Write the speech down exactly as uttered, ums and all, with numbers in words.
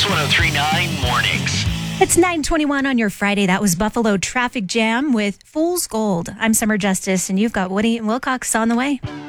ten thirty-nine Mornings. It's nine twenty-one on your Friday. That was Buffalo Traffic Jam with Fool's Gold. I'm Summer Justice, and you've got Woody and Wilcox on the way.